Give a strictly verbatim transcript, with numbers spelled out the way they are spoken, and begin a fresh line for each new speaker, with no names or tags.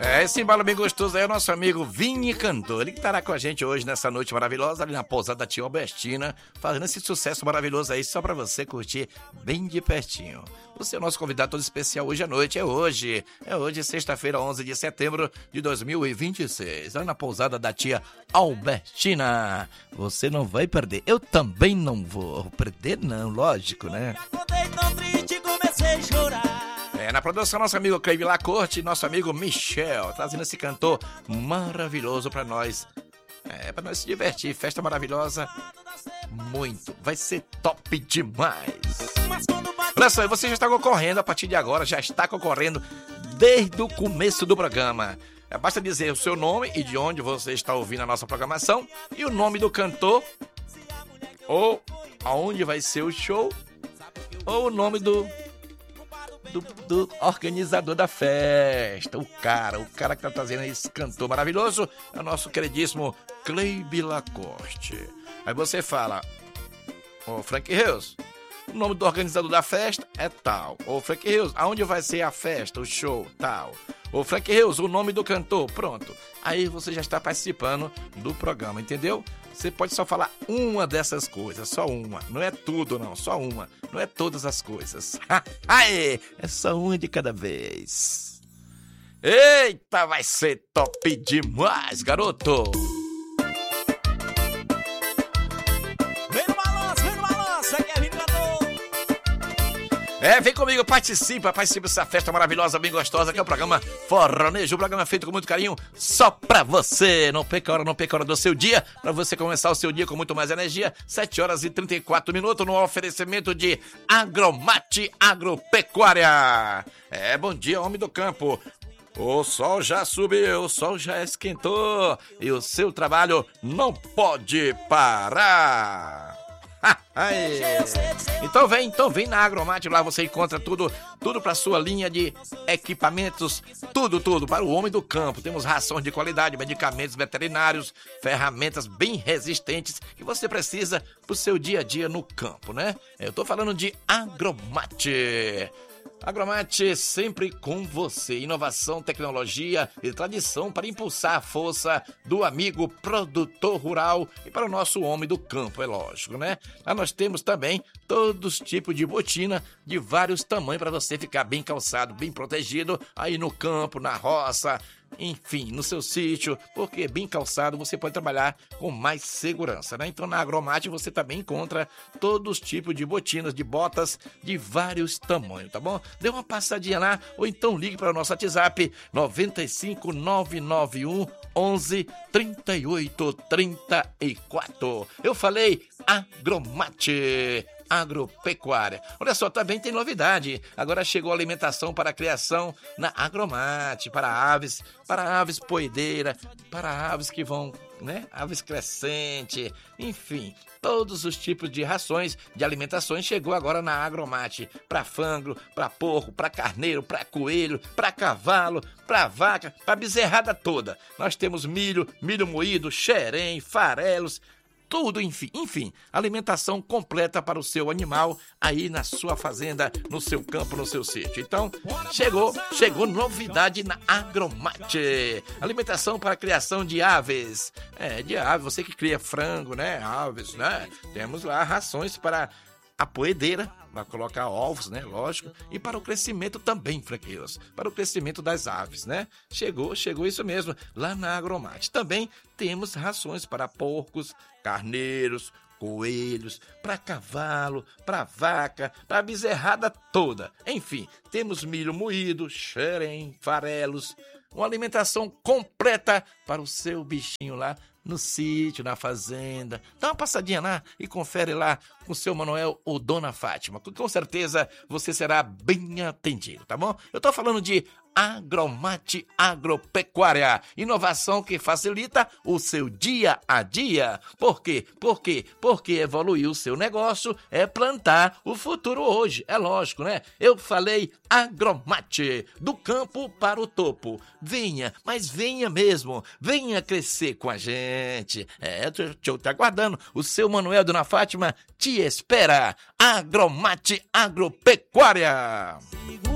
É, esse embalo bem gostoso aí é o nosso amigo Vini Cantor. Ele que estará com a gente hoje nessa noite maravilhosa ali na pousada da Tia Albertina, fazendo esse sucesso maravilhoso aí só pra você curtir bem de pertinho. Você é o nosso convidado todo especial hoje à noite, é hoje. É hoje, sexta-feira, onze de setembro de dois mil e vinte e seis, lá na pousada da Tia Albertina. Você não vai perder, eu também não vou perder não, lógico, né?
Acordei tão triste, comecei a chorar.
É, na produção, nosso amigo Cleibe Lacorte e nosso amigo Michel, trazendo esse cantor maravilhoso pra nós. É, pra nós se divertir, festa maravilhosa, muito, vai ser top demais. Olha só, você já está concorrendo a partir de agora, já está concorrendo desde o começo do programa. É, basta dizer o seu nome e de onde você está ouvindo a nossa programação e o nome do cantor, ou aonde vai ser o show, ou o nome do... Do, do organizador da festa, o cara, o cara que tá trazendo esse cantor maravilhoso, é o nosso queridíssimo Cleibe Lacorte. Aí você fala, ô oh, Frank Rios, o nome do organizador da festa é tal. Ô oh, Frank Rios, aonde vai ser a festa, o show, tal. Ô oh, Frank Rios, o nome do cantor, pronto. Aí você já está participando do programa, entendeu? Você pode só falar uma dessas coisas, só uma. Não é tudo, não, só uma. Não é todas as coisas. Aê, é só uma de cada vez. Eita, vai ser top demais, garoto.
Vem no balanço, vem no balanço, aqui é Vini Cantor.
É, vem comigo, participa, participa dessa festa maravilhosa, bem gostosa, que é o programa Forronejo, um programa feito com muito carinho, só pra você. Não perca a hora, não perca a hora do seu dia, pra você começar o seu dia com muito mais energia. sete horas e trinta e quatro minutos no oferecimento de Agromate Agropecuária. É, bom dia, homem do campo. O sol já subiu, o sol já esquentou e o seu trabalho não pode parar. Aê. Então vem, então vem na Agromate, lá você encontra tudo, tudo para sua linha de equipamentos, tudo, tudo para o homem do campo. Temos rações de qualidade, medicamentos veterinários, ferramentas bem resistentes que você precisa pro seu dia a dia no campo, né? Eu tô falando de Agromate. Agromate sempre com você. Inovação, tecnologia e tradição para impulsar a força do amigo produtor rural e para o nosso homem do campo, é lógico, né? Lá nós temos também todos os tipos de botina de vários tamanhos para você ficar bem calçado, bem protegido aí no campo, na roça, enfim, no seu sítio, porque bem calçado você pode trabalhar com mais segurança, né? Então na Agromate você também encontra todos os tipos de botinas, de botas de vários tamanhos, tá bom? Dê uma passadinha lá ou então ligue para o nosso WhatsApp nove cinco nove nove um onze trinta e oito trinta e quatro. Eu falei Agromate Agropecuária. Olha só, também tem novidade. Agora chegou a alimentação para a criação na Agromate, para aves, para aves poedeira, para aves que vão, né? Aves crescente, enfim, todos os tipos de rações, de alimentações chegou agora na Agromate. Para frango, para porco, para carneiro, para coelho, para cavalo, para vaca, para bezerrada toda. Nós temos milho, milho moído, xerém, farelos, tudo, enfim, enfim, alimentação completa para o seu animal aí na sua fazenda, no seu campo, no seu sítio. Então, chegou, chegou novidade na Agromate. Alimentação para a criação de aves. É, de aves, você que cria frango, né? Aves, né? Temos lá rações para a poedeira, para colocar ovos, né? Lógico. E para o crescimento também, franqueiros. Para o crescimento das aves, né? Chegou, chegou isso mesmo, lá na Agromate. Também temos rações para porcos, carneiros, coelhos, para cavalo, para vaca, para a bezerrada toda. Enfim, temos milho moído, xerém, farelos, uma alimentação completa para o seu bichinho lá no sítio, na fazenda. Dá uma passadinha lá e confere lá com o seu Manuel ou Dona Fátima. Com certeza você será bem atendido, tá bom? Eu tô falando de Agromate Agropecuária, inovação que facilita o seu dia a dia. Por quê? Por quê? Porque evoluir o seu negócio é plantar o futuro hoje. É lógico, né? Eu falei Agromate, do campo para o topo. Venha, mas venha mesmo. Venha crescer com a gente. É, eu tô aguardando. O seu Manuel, Dona Fátima, te espera. Agromate Agropecuária.